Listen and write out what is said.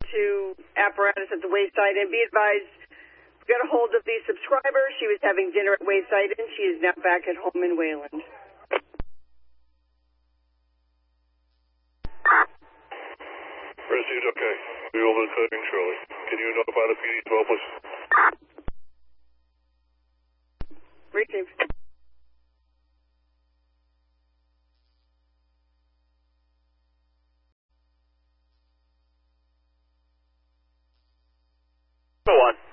to apparatus at the Wayside. And be advised, we got a hold of the subscriber. She was having dinner at Wayside, and she is now back at home in Wayland. Received, okay. Be over the coding shortly. Can you notify the PD as well, please? Received. Go on.